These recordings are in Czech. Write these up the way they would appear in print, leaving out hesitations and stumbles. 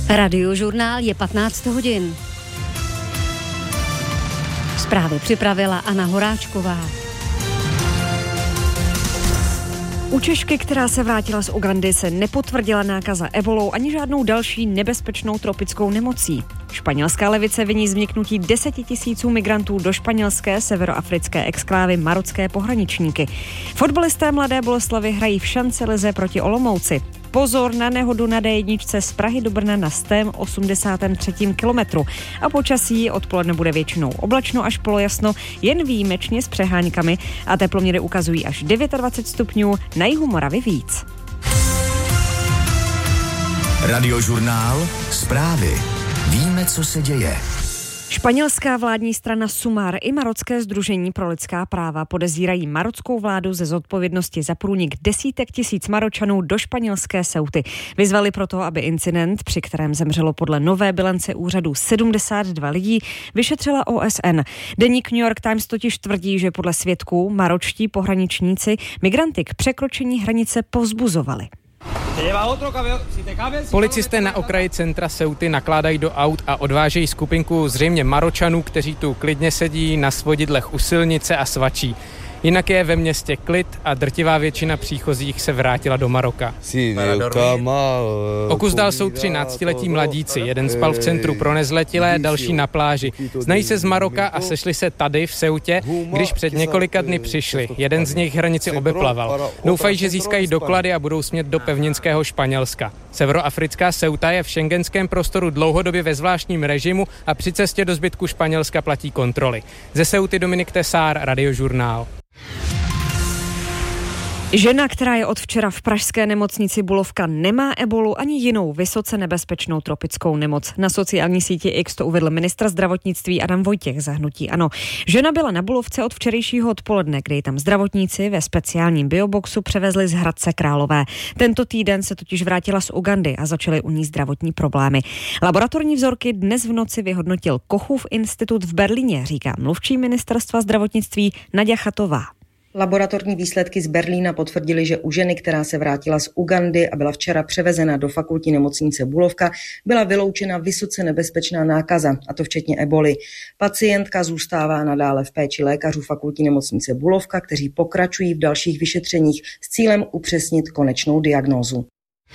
Radiožurnál je 15 hodin. Zprávy připravila Anna Horáčková. U Češky, která se vrátila z Ugandy, se nepotvrdila nákaza ebolou ani žádnou další nebezpečnou tropickou nemocí. Španělská levice viní změknutí 10 000 migrantů do španělské severoafrické exklávy marocké pohraničníky. Fotbalisté Mladé Boleslavi hrají v šancelize proti Olomouci. Pozor na nehodu na D1 z Prahy do Brna na 183. kilometru. A počasí odpoledne bude většinou oblačno až polojasno, jen výjimečně s přeháňkami a teploměry ukazují až 29 stupňů, na jihu Moravy víc. Radiožurnál, zprávy. Víme, co se děje. Španělská vládní strana Sumar i marocké sdružení pro lidská práva podezírají marockou vládu ze zodpovědnosti za průnik desítek tisíc Maročanů do španělské Ceuty. Vyzvali proto, aby incident, při kterém zemřelo podle nové bilance úřadu 72 lidí, vyšetřila OSN. Deník New York Times totiž tvrdí, že podle svědků maročtí pohraničníci migranty k překročení hranice povzbuzovali. Policisté na okraji centra Ceuty nakládají do aut a odvážejí skupinku zřejmě Maročanů, kteří tu klidně sedí na svodidlech u silnice a svačí. Jinak je ve městě klid a drtivá většina příchozích se vrátila do Maroka. Okus dal jsou 13letí mladíci, jeden spal v centru pro nezletilé, další na pláži. Znají se z Maroka a sešli se tady v Ceutě, když před několika dny přišli. Jeden z nich hranici obeplaval. Doufají, že získají doklady a budou smět do pevninského Španělska. Severoafrická Ceuta je v schengenském prostoru dlouhodobě ve zvláštním režimu a při cestě do zbytku Španělska platí kontroly. Ze Ceuty Dominik Tesár, Radiožurnál. Žena, která je od včera v pražské nemocnici Bulovka, nemá ebolu ani jinou vysoce nebezpečnou tropickou nemoc. Na sociální síti X to uvedl ministr zdravotnictví Adam Vojtěch za hnutí ANO. Žena byla na Bulovce od včerejšího odpoledne, kdy tam zdravotníci ve speciálním bioboxu převezli z Hradce Králové. Tento týden se totiž vrátila z Ugandy a začaly u ní zdravotní problémy. Laboratorní vzorky dnes v noci vyhodnotil Kochův institut v Berlíně, říká mluvčí ministerstva zdravotnictví Naďa Chatová. Laboratorní výsledky z Berlína potvrdily, že u ženy, která se vrátila z Ugandy a byla včera převezena do fakultní nemocnice Bulovka, byla vyloučena vysoce nebezpečná nákaza, a to včetně eboli. Pacientka zůstává nadále v péči lékařů fakultní nemocnice Bulovka, kteří pokračují v dalších vyšetřeních s cílem upřesnit konečnou diagnózu.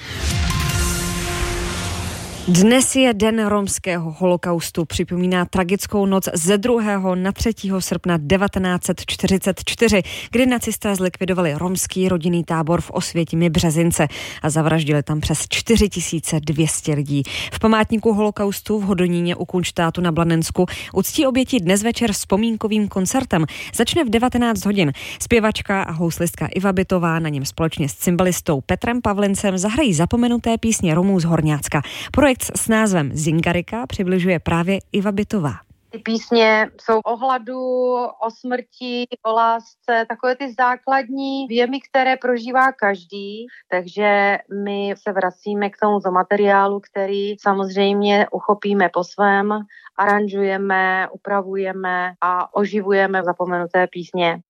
Dnes je Den romského holokaustu, připomíná tragickou noc ze 2. na 3. srpna 1944, kdy nacisté zlikvidovali romský rodinný tábor v Osvětimi-Březince a zavraždili tam přes 4200 lidí. V památníku holokaustu v Hodoníně u Kunštátu na Blanensku uctí oběti dnes večer vzpomínkovým koncertem. Začne v 19 hodin. Zpěvačka a houslistka Iva Bitová na něm společně s cymbalistou Petrem Pavlincem zahrají zapomenuté písně Romů z Horňácka. Projekt s názvem Zingarika přibližuje právě Iva Bitová. Ty písně jsou o hladu, o smrti, o lásce, takové ty základní věmy, které prožívá každý, takže my se vracíme k tomuto materiálu, který samozřejmě uchopíme po svém, aranžujeme, upravujeme a oživujeme zapomenuté písně.